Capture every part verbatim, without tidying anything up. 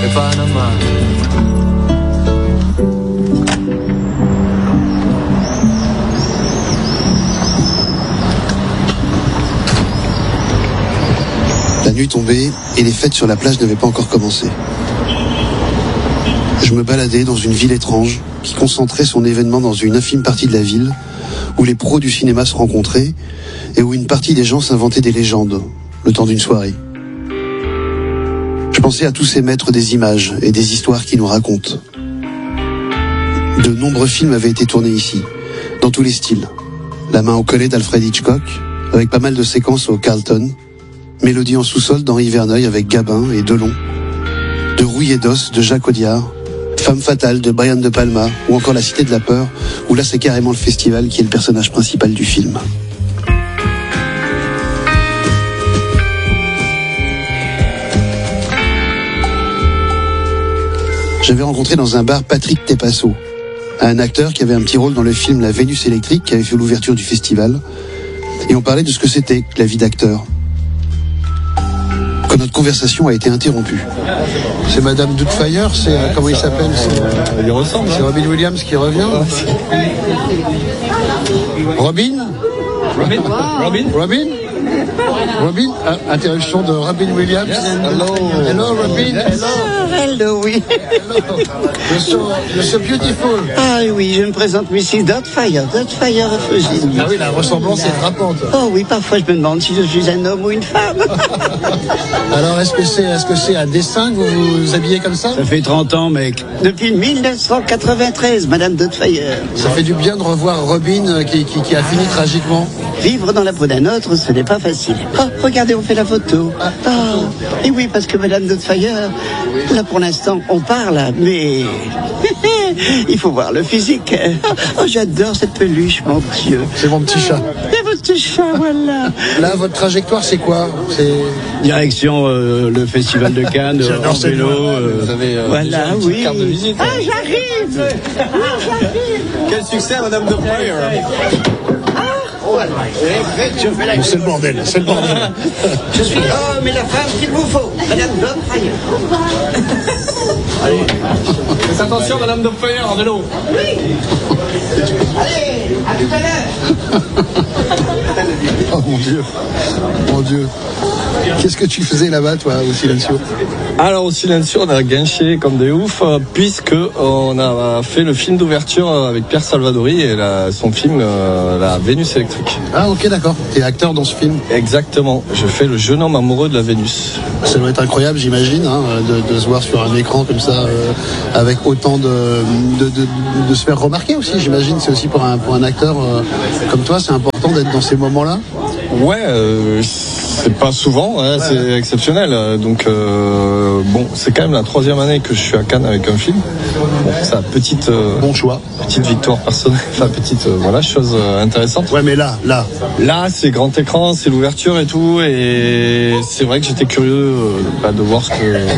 Panama. La nuit tombait et les fêtes sur la plage n'avaient pas encore commencé. Je me baladais dans une ville étrange qui concentrait son événement dans une infime partie de la ville où les pros du cinéma se rencontraient et où une partie des gens s'inventaient des légendes le temps d'une soirée. Je pensais à tous ces maîtres des images et des histoires qui nous racontent. De nombreux films avaient été tournés ici, dans tous les styles. La main au collet d'Alfred Hitchcock, avec pas mal de séquences au Carlton, Mélodie en sous-sol d'Henri Verneuil avec Gabin et Delon, De Rouille et d'Os de Jacques Audiard, Femme fatale de Brian De Palma, ou encore La Cité de la Peur, où là c'est carrément le festival qui est le personnage principal du film. J'avais rencontré dans un bar Patrick Tepasso, un acteur qui avait un petit rôle dans le film La Vénus électrique qui avait fait l'ouverture du festival, et on parlait de ce que c'était que la vie d'acteur. Quand notre conversation a été interrompue. C'est Madame Doubtfire, c'est euh, comment il s'appelle c'est, euh, Il ressemble. C'est Robin Williams qui revient. Robin Robin Robin Robin Robin ah, interruption de Robin Williams. Yes. Hello. Hello Robin. Hello. Hello, oui. Hello. You're so, you're so beautiful. Ah oui, je me présente Missus Doubtfire, Doubtfire Eugénie. Ah oui, la ressemblance est frappante. Oh oui, parfois je me demande si je suis un homme ou une femme. Alors, est-ce que c'est, est-ce que c'est à dessein que vous vous habillez comme ça? Ça fait trente ans, mec. Depuis mille neuf cent quatre-vingt-treize, Madame Doubtfire. Ça fait du bien de revoir Robin qui, qui, qui a fini tragiquement. Vivre dans la peau d'un autre, ce n'est pas facile. Oh, regardez, on fait la photo. Oh, et oui, parce que Madame Doubtfire, là pour l'instant, on parle, mais il faut voir le physique. Oh, j'adore cette peluche, mon Dieu. C'est mon petit chat. C'est votre petit chat, voilà. Là, votre trajectoire, c'est quoi? C'est direction euh, le Festival de Cannes, en vélo. Euh, Vous avez euh, voilà, déjà une oui. carte de visite. Ah, j'arrive. Ah, j'arrive. Quel succès, Madame Doubtfire. Bon, c'est le bordel, c'est le bordel. Je suis l'homme et la femme qu'il vous faut, Madame Doubtfire. Allez, faites attention, Madame Doubtfire, en vélo. Oui. Allez, à tout à l'heure. Oh mon Dieu, mon Dieu. Qu'est-ce que tu faisais là-bas, toi, au Silencio? Alors au Silencio, on a gagné comme des oufs, euh, puisque on a fait le film d'ouverture avec Pierre Salvadori et la, son film euh, La Vénus électrique. Ah ok, d'accord. T'es acteur dans ce film? Exactement. Je fais le jeune homme amoureux de la Vénus. Ça doit être incroyable, j'imagine, hein, de, de se voir sur un écran comme ça, euh, avec autant de de, de de se faire remarquer aussi. J'imagine, c'est aussi pour un pour un acteur euh, comme toi, c'est important d'être dans ces moments-là. Ouais, euh, c'est pas souvent, hein, ouais, c'est ouais. exceptionnel. Donc euh, bon, c'est quand même la troisième année que je suis à Cannes avec un film. Bon, c'est une petite euh, bon choix, petite victoire personnelle, enfin petite euh, voilà chose euh, intéressante. Ouais, mais là, là, là, c'est grand écran, c'est l'ouverture et tout, et c'est vrai que j'étais curieux euh, bah, de voir ce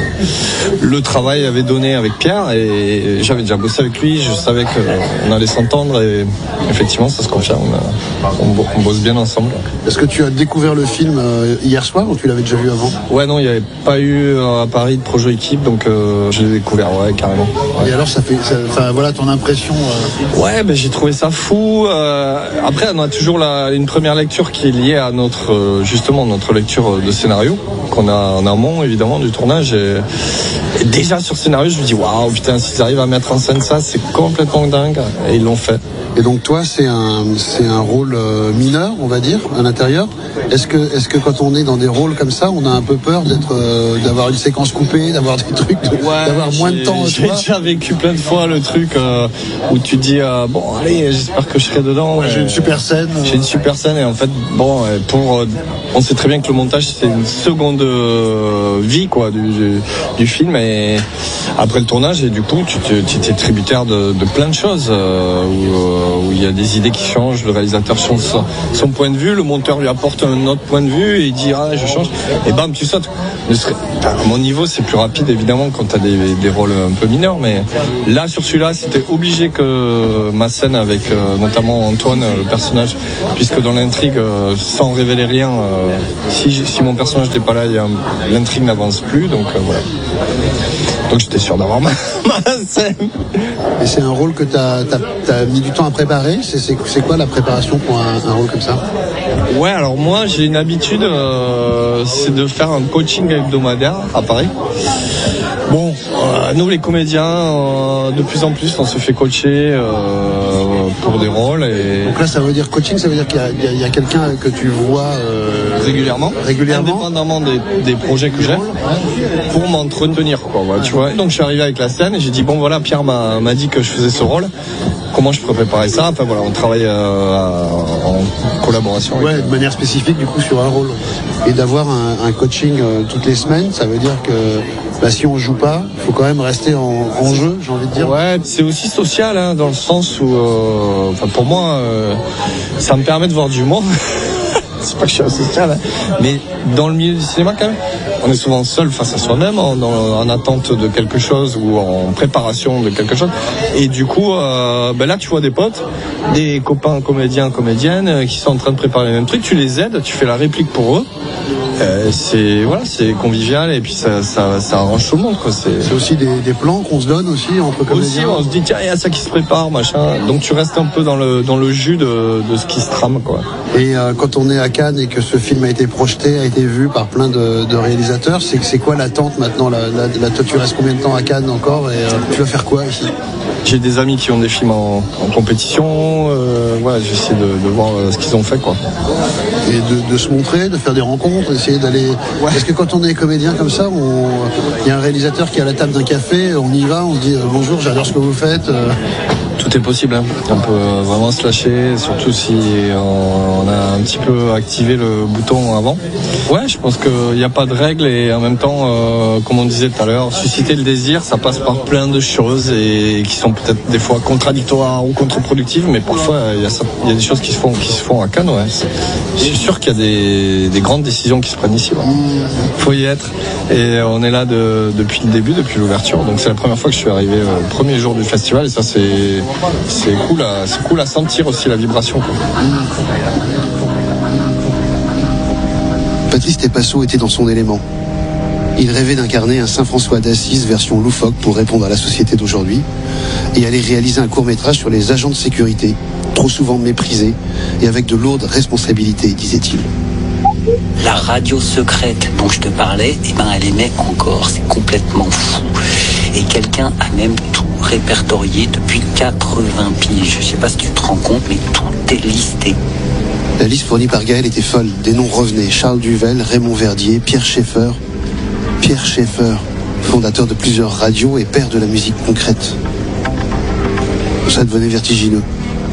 que le travail avait donné avec Pierre, et j'avais déjà bossé avec lui, je savais qu'on allait s'entendre, et effectivement, ça se confirme. On, a, on, on bosse bien ensemble. Est-ce que tu as découvert le film euh, hier soir ou tu l'avais déjà vu avant? Ouais, non, il n'y avait pas eu à Paris de projet équipe, donc euh, je l'ai découvert, ouais, carrément. Ouais. Et alors, ça fait, enfin voilà, ton impression euh... Ouais, ben j'ai trouvé ça fou. Euh, après, on a toujours la, une première lecture qui est liée à notre, euh, justement, notre lecture de scénario qu'on a en amont, évidemment, du tournage. Et, et déjà sur scénario, je me dis, waouh, putain, s'ils arrivent à mettre en scène ça, c'est complètement dingue. Et ils l'ont fait. Et donc toi, c'est un, c'est un rôle euh, mineur, on va dire, à l'intérieur. Est-ce que, est-ce que quand on est dans des rôles comme ça, on a un peu peur d'être, euh, d'avoir une séquence coupée, d'avoir des trucs, de, ouais, d'avoir moins de temps? J'ai déjà vécu plein de fois le truc euh, où tu te dis, euh, bon, allez, j'espère que je serai dedans. Ouais, j'ai une super scène. Euh... J'ai une super scène et en fait, bon, pour, euh, on sait très bien que le montage c'est une seconde euh, vie quoi du, du, du film, et après le tournage, et du coup, tu, tu, tu es tributaire de, de plein de choses euh, où où il y a des idées qui changent, le réalisateur change son, son point de vue, le monteur lui apporte un autre point de vue et il dit ah je change, et bam tu sautes. À mon niveau c'est plus rapide évidemment quand tu as des, des rôles un peu mineurs, mais là sur celui-là c'était obligé que ma scène avec euh, notamment Antoine, le personnage, puisque dans l'intrigue euh, sans révéler rien, euh, si, si mon personnage n'est pas là, l'intrigue n'avance plus, donc euh, voilà. Donc j'étais sûr d'avoir ma, ma scène. Et c'est un rôle que tu as mis du temps à préparer. C'est, c'est, c'est quoi la préparation pour un, un rôle comme ça? Ouais, alors moi j'ai une habitude, euh, c'est de faire un coaching hebdomadaire à Paris. Bon, euh, nous les comédiens, euh, de plus en plus on se fait coacher euh, pour des rôles. Et... Donc là ça veut dire coaching, ça veut dire qu'il y a, il y a, il y a quelqu'un que tu vois euh, régulièrement, régulièrement, indépendamment des, des projets que j'ai, pour m'entretenir, quoi. Ouais, tu vois. Donc je suis arrivé avec la scène et j'ai dit bon voilà, Pierre m'a, m'a dit que je faisais ce rôle. Comment je pourrais préparer ça? Enfin voilà, on travaille euh, en collaboration. Ouais, avec, de manière spécifique du coup sur un rôle. Et d'avoir un, un coaching euh, toutes les semaines, ça veut dire que bah, si on joue pas, il faut quand même rester en, en jeu, j'ai envie de dire. Ouais, c'est aussi social, hein, dans le sens où, euh, enfin pour moi, euh, ça me permet de voir du monde. C'est pas que je suis asocial, hein. Mais dans le milieu du cinéma quand même, on est souvent seul face à soi-même, en, en, en attente de quelque chose ou en préparation de quelque chose. Et du coup, euh, ben là tu vois des potes, des copains comédiens, comédiennes qui sont en train de préparer le même truc, tu les aides, tu fais la réplique pour eux. Euh, c'est voilà, c'est convivial et puis ça, ça, ça arrange tout le monde, quoi. C'est, c'est aussi des, des plans qu'on se donne aussi entre comédiens. Aussi, on se dit tiens, il y a ça qui se prépare, machin. Donc tu restes un peu dans le dans le jus de, de ce qui se trame, quoi. Et euh, quand on est à Cannes et que ce film a été projeté, a été vu par plein de, de réalisateurs, c'est c'est quoi l'attente maintenant? Là, là, là, toi, tu restes combien de temps à Cannes encore et euh, tu vas faire quoi ici? J'ai des amis qui ont des films en, en compétition. Euh, voilà, j'essaie de, de voir ce qu'ils ont fait, quoi. Et de, de se montrer, de faire des rencontres, essayer d'aller. Ouais. Parce que quand on est comédien comme ça, il y a un réalisateur qui est à la table d'un café, on y va, on se dit euh, bonjour, j'adore ce que vous faites. Euh... Tout est possible, hein. On peut vraiment se lâcher, surtout si on a un petit peu activé le bouton avant. Ouais, je pense qu'il n'y a pas de règles et en même temps, euh, comme on disait tout à l'heure, susciter le désir, ça passe par plein de choses et qui sont peut-être des fois contradictoires ou contre-productives, mais parfois il y a, ça, il y a des choses qui se font, qui se font à Cannes. Ouais. Je suis sûr qu'il y a des, des grandes décisions qui se prennent ici. Ouais. Faut y être. Et on est là de, depuis le début, depuis l'ouverture. Donc c'est la première fois que je suis arrivé euh, le premier jour du festival et ça c'est c'est cool à, c'est cool à sentir aussi la vibration, quoi. Patrice Tépasso était dans son élément. Il rêvait d'incarner un Saint François d'Assise version loufoque pour répondre à la société d'aujourd'hui et aller réaliser un court-métrage sur les agents de sécurité, trop souvent méprisés et avec de lourdes responsabilités, disait-il. La radio secrète dont je te parlais, eh ben, elle émet encore, c'est complètement fou. Et quelqu'un a même tout répertorié depuis quatre-vingts piges. Je sais pas si tu te rends compte, mais tout est listé. La liste fournie par Gaël était folle. Des noms revenaient. Charles Duvel, Raymond Verdier, Pierre Schaeffer. Pierre Schaeffer, fondateur de plusieurs radios et père de la musique concrète. Ça devenait vertigineux.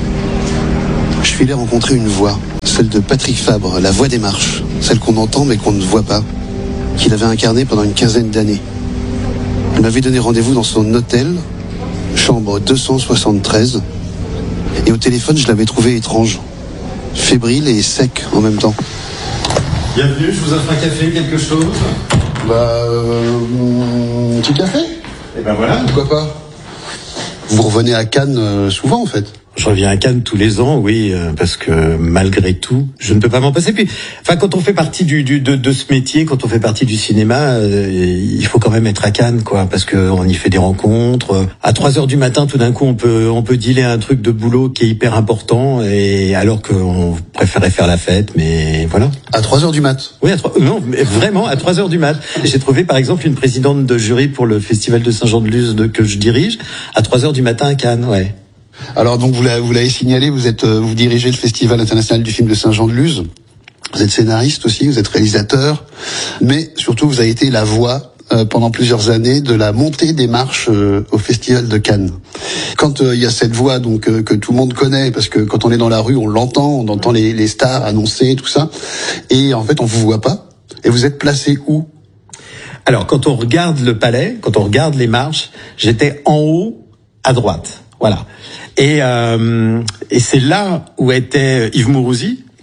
Je filais rencontrer une voix, celle de Patrick Fabre, la voix des marches, celle qu'on entend mais qu'on ne voit pas, qu'il avait incarnée pendant une quinzaine d'années. Elle m'avait donné rendez-vous dans son hôtel, chambre deux cent soixante-treize, et au téléphone je l'avais trouvé étrange, fébrile et sec en même temps. Bienvenue, je vous offre un café, quelque chose? Bah, euh, un petit café? Et ben voilà. Pourquoi pas? Vous revenez à Cannes euh, souvent en fait? Je reviens à Cannes tous les ans, oui, euh, parce que malgré tout, je ne peux pas m'en passer. Puis, enfin, quand on fait partie du, du de, de ce métier, quand on fait partie du cinéma, euh, il faut quand même être à Cannes, quoi, parce que on y fait des rencontres. À trois heures du matin, tout d'un coup, on peut on peut dealer un truc de boulot qui est hyper important, et alors qu'on préférait faire la fête, mais voilà. À trois heures du mat? Oui, à trois, non, mais vraiment à trois heures du mat. J'ai trouvé, par exemple, une présidente de jury pour le festival de Saint-Jean-de-Luz de, que je dirige, à trois heures du matin à Cannes, ouais. Alors donc vous l'avez, vous l'avez signalé, vous êtes vous dirigez le Festival international du film de Saint-Jean-de-Luz. Vous êtes scénariste aussi, vous êtes réalisateur, mais surtout vous avez été la voix euh, pendant plusieurs années de la montée des marches euh, au Festival de Cannes. Quand euh, il y a cette voix donc euh, que tout le monde connaît, parce que quand on est dans la rue, on l'entend, on entend les, les stars annoncer tout ça, et en fait on vous voit pas. Et vous êtes placé où? Alors quand on regarde le palais, quand on regarde les marches, j'étais en haut à droite. Voilà. Et, euh, et c'est là où était Yves Mourouzi,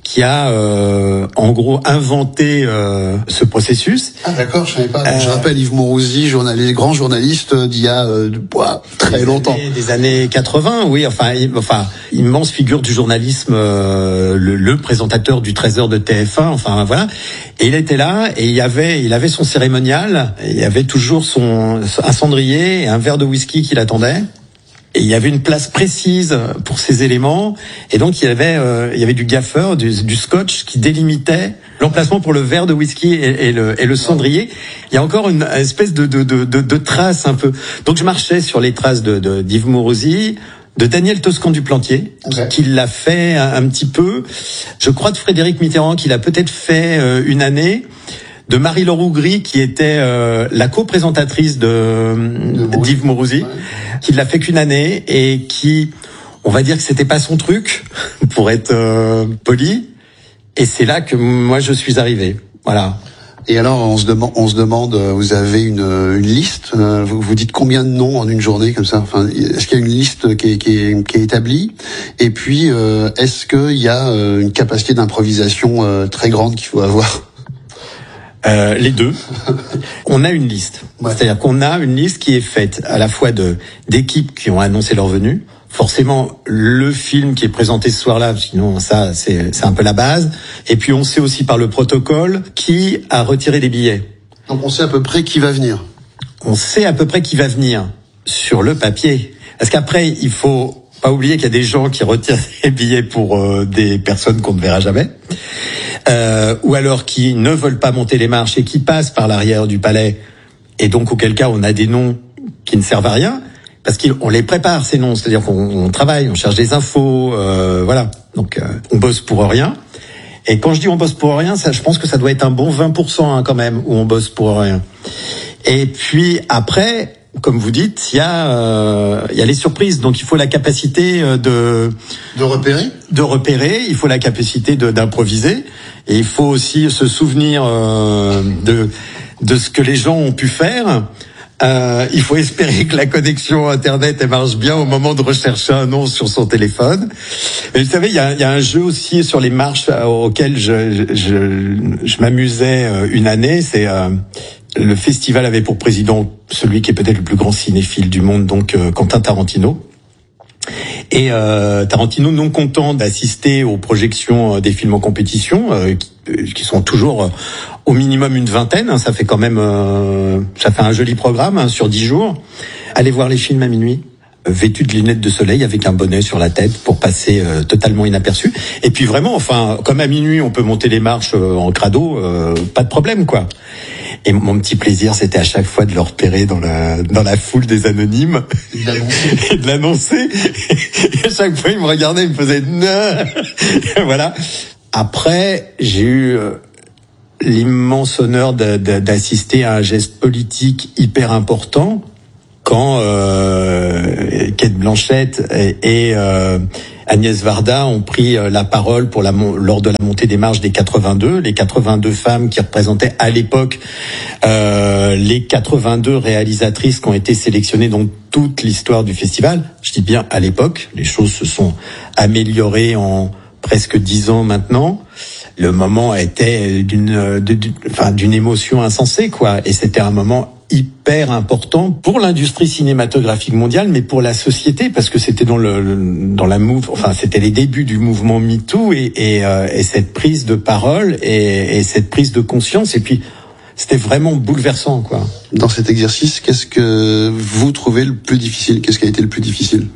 qui a euh, en gros inventé euh, ce processus. Ah d'accord, je savais pas. Euh, je rappelle Yves Mourouzi, journaliste, grand journaliste d'il y a euh, bah, très des longtemps. Années, des années quatre-vingts, oui. Enfin, il, enfin, immense figure du journalisme, euh, le, le présentateur du treize heures de T F un. Enfin voilà. Et il était là et il y avait, il avait son cérémonial. Il y avait toujours son un cendrier et un verre de whisky qui l'attendait. Et il y avait une place précise pour ces éléments, et donc il y avait euh, il y avait du gaffeur, du, du scotch qui délimitait l'emplacement pour le verre de whisky et, et le et le cendrier. Il y a encore une espèce de de de de, de traces un peu. Donc je marchais sur les traces de de d'Yves Mourouzi, de Daniel Toscan du Plantier, okay. qui, qui l'a fait un, un petit peu. Je crois de Frédéric Mitterrand, qui l'a peut-être fait euh, une année. De Marie-Laure Ougry, qui était euh, la co-présentatrice de, de d'Yves Mourouzi, ouais. qui l'a fait qu'une année et qui, on va dire que c'était pas son truc, pour être euh, poli. Et c'est là que moi je suis arrivé. Voilà. Et alors on se demande, on se demande, vous avez une, une liste, vous, vous dites combien de noms en une journée comme ça. Enfin, est-ce qu'il y a une liste qui est, qui est, qui est établie? Et puis, euh, est-ce qu'il y a une capacité d'improvisation euh, très grande qu'il faut avoir? Euh, les deux. On a une liste. Ouais. C'est-à-dire qu'on a une liste qui est faite à la fois de d'équipes qui ont annoncé leur venue. Forcément, le film qui est présenté ce soir-là, sinon ça, c'est, c'est un peu la base. Et puis on sait aussi par le protocole qui a retiré des billets. Donc on sait à peu près qui va venir. On sait à peu près qui va venir sur le papier. Parce qu'après, il faut pas oublier qu'il y a des gens qui retirent des billets pour euh, des personnes qu'on ne verra jamais. Euh, ou alors qui ne veulent pas monter les marches et qui passent par l'arrière du palais, et donc auquel cas on a des noms qui ne servent à rien, parce qu'on les prépare ces noms, c'est-à-dire qu'on on travaille, on cherche des infos, euh, voilà, donc euh, on bosse pour rien. Et quand je dis on bosse pour rien, ça, je pense que ça doit être un bon vingt pour cent hein, quand même, où on bosse pour rien. Et puis après, comme vous dites, il y a euh, il y a les surprises, donc il faut la capacité de de repérer, de repérer, il faut la capacité de d'improviser, et il faut aussi se souvenir euh, de de ce que les gens ont pu faire. Euh, il faut espérer que la connexion internet elle marche bien au moment de rechercher un nom sur son téléphone. Et vous savez, il y a, il y a un jeu aussi sur les marches auquel je je, je m'amusais une année. C'est euh, le festival avait pour président celui qui est peut-être le plus grand cinéphile du monde, donc euh, Quentin Tarantino. Et euh, Tarantino, non content d'assister aux projections des films en compétition, euh, qui, qui sont toujours euh, au minimum une vingtaine, hein, ça fait quand même, euh, ça fait un joli programme hein, sur dix jours. Allez voir les films à minuit, euh, vêtu de lunettes de soleil avec un bonnet sur la tête pour passer euh, totalement inaperçu. Et puis vraiment, enfin, comme à minuit on peut monter les marches euh, en crado, euh, pas de problème quoi. Et mon petit plaisir, c'était à chaque fois de le repérer dans la dans la foule des anonymes et de l'annoncer. Et à chaque fois, il me regardait, il me faisait non. Voilà. Après, j'ai eu l'immense honneur de, de, d'assister à un geste politique hyper important quand euh, Cate Blanchett et, et euh, Agnès Varda ont pris la parole pour la, lors de la montée des marches des quatre-vingt-deux, les quatre-vingt-deux femmes qui représentaient à l'époque euh, les quatre-vingt-deux réalisatrices qui ont été sélectionnées dans toute l'histoire du festival. Je dis bien à l'époque, les choses se sont améliorées en presque dix ans maintenant. Le moment était d'une, d'une, enfin, d'une émotion insensée, quoi. Et c'était un moment hyper important pour l'industrie cinématographique mondiale, mais pour la société, parce que c'était dans le dans la move, enfin c'était les débuts du mouvement MeToo et et, euh, et cette prise de parole et, et cette prise de conscience, et puis c'était vraiment bouleversant, quoi. Dans cet exercice, qu'est-ce que vous trouvez le plus difficile? Qu'est-ce qui a été le plus difficile?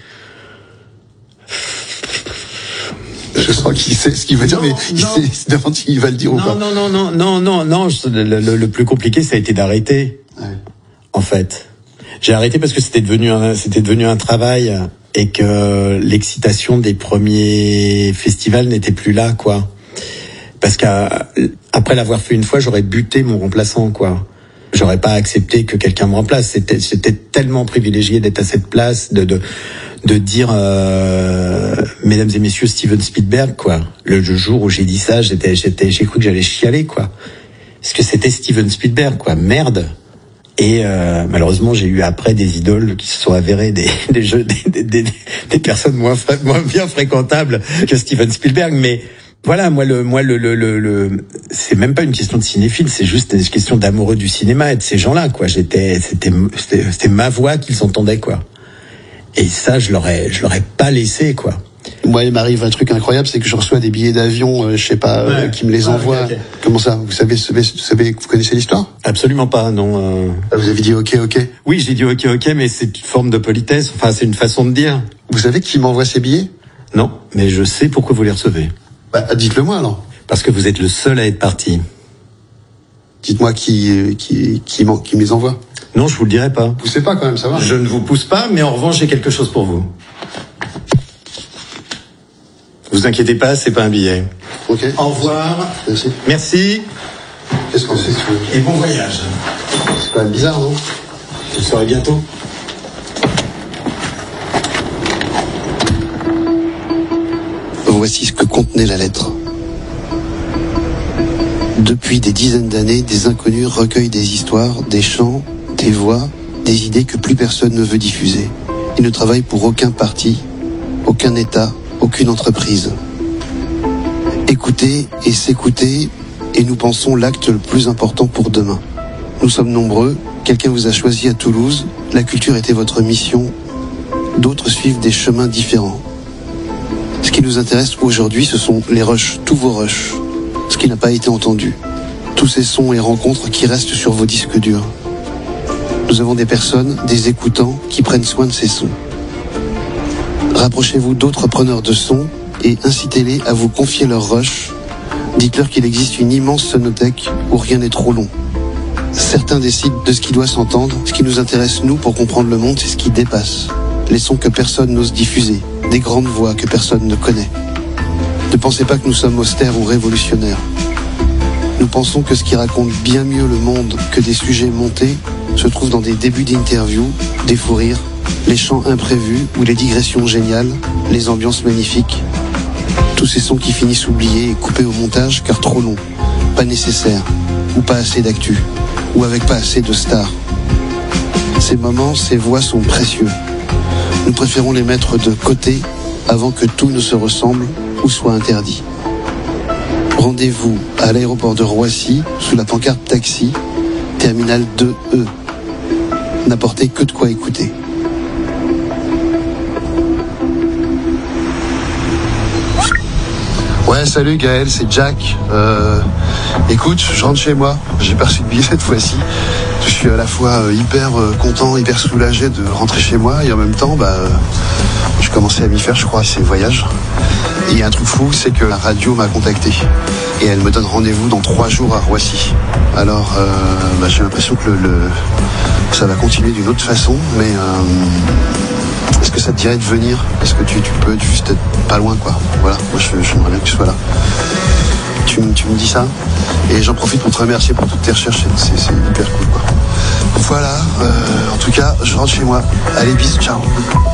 Je sens qu'il sait ce qu'il veut dire, non, mais il, sait, il va le dire non, ou pas. Non, non, non, non, non, non. Le, le, le plus compliqué, ça a été d'arrêter. Ouais. En fait, j'ai arrêté parce que c'était devenu un, c'était devenu un travail et que l'excitation des premiers festivals n'était plus là, quoi. Parce qu'après l'avoir fait une fois, j'aurais buté mon remplaçant, quoi. J'aurais pas accepté que quelqu'un me remplace. C'était, c'était tellement privilégié d'être à cette place, de, de, de dire, euh, mesdames et messieurs, Steven Spielberg, quoi. Le, le jour où j'ai dit ça, j'étais, j'étais, j'ai cru que j'allais chialer, quoi. Parce que c'était Steven Spielberg, quoi. Merde. Et euh, malheureusement, j'ai eu après des idoles qui se sont avérées des, des jeux, des, des, des, des personnes moins, moins bien fréquentables que Steven Spielberg, mais Voilà, moi le moi le le le, le c'est même pas une question de cinéphile, c'est juste une question d'amoureux du cinéma et de ces gens-là, quoi. J'étais c'était c'était, c'était ma voix qu'ils entendaient, quoi. Et ça, je l'aurais je l'aurais pas laissé, quoi. Moi, il m'arrive un truc incroyable, c'est que je reçois des billets d'avion, euh, je sais pas, euh, ouais. qui me les envoient. Okay, okay. Comment ça? Vous savez, vous savez, vous connaissez l'histoire? Absolument pas, non. Euh... Ah, vous avez dit ok, ok. Oui, j'ai dit ok, ok, mais c'est une forme de politesse. Enfin, c'est une façon de dire. Vous savez qui m'envoie ces billets? Non, mais je sais pourquoi vous les recevez. Bah, dites-le moi alors. Parce que vous êtes le seul à être parti. Dites-moi qui qui qui, qui me les envoie. Non, je vous le dirai pas. Vous savez pas quand même, ça va. Je ne vous pousse pas, mais en revanche, j'ai quelque chose pour vous. Vous inquiétez pas, c'est pas un billet. Ok. Au revoir. Merci. Merci. Qu'est-ce qu'on fait? Et bon voyage. C'est quand même bizarre, non? Vous le saurez bientôt. Voici ce que contenait la lettre. Depuis des dizaines d'années, des inconnus recueillent des histoires, des chants, des voix, des idées que plus personne ne veut diffuser. Ils ne travaillent pour aucun parti, aucun État, aucune entreprise. Écouter et s'écouter, et nous pensons l'acte le plus important pour demain. Nous sommes nombreux, quelqu'un vous a choisi à Toulouse, la culture était votre mission, d'autres suivent des chemins différents. Ce qui nous intéresse aujourd'hui, ce sont les rushs, tous vos rushs, ce qui n'a pas été entendu, tous ces sons et rencontres qui restent sur vos disques durs. Nous avons des personnes, des écoutants, qui prennent soin de ces sons. Rapprochez-vous d'autres preneurs de sons et incitez-les à vous confier leurs rushs. Dites-leur qu'il existe une immense sonothèque où rien n'est trop long. Certains décident de ce qui doit s'entendre. Ce qui nous intéresse, nous, pour comprendre le monde, c'est ce qui dépasse. Les sons que personne n'ose diffuser, des grandes voix que personne ne connaît. Ne pensez pas que nous sommes austères ou révolutionnaires. Nous pensons que ce qui raconte bien mieux le monde que des sujets montés se trouve dans des débuts d'interviews, des fous rires, les chants imprévus ou les digressions géniales, les ambiances magnifiques. Tous ces sons qui finissent oubliés et coupés au montage car trop longs, pas nécessaires, ou pas assez d'actu, ou avec pas assez de stars. Ces moments, ces voix sont précieux. Nous préférons les mettre de côté avant que tout ne se ressemble ou soit interdit. Rendez-vous à l'aéroport de Roissy sous la pancarte taxi, terminal deux E. N'apportez que de quoi écouter. Ouais, salut Gaël, c'est Jack. Euh, écoute, je rentre chez moi. J'ai pas reçu de billet cette fois-ci. Je suis à la fois hyper euh, content, hyper soulagé de rentrer chez moi et en même temps, bah, euh, je commençais à m'y faire, je crois, ces voyages. Et il y a un truc fou, c'est que la radio m'a contacté et elle me donne rendez-vous dans trois jours à Roissy. Alors, euh, bah, j'ai l'impression que le, le, ça va continuer d'une autre façon, mais euh, est-ce que ça te dirait de venir? Est-ce que tu, tu peux juste être pas loin, quoi? Voilà, moi je, j'aimerais bien que tu sois là. Tu, tu me dis ça et j'en profite pour te remercier pour toutes tes recherches, c'est, c'est hyper cool, quoi. Voilà, euh, en tout cas, je rentre chez moi. Allez, bisous, ciao.